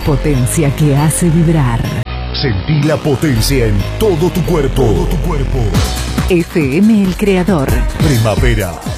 potencia que hace vibrar. Sentí la potencia en todo tu cuerpo. Todo tu cuerpo. FM El Creador. Primavera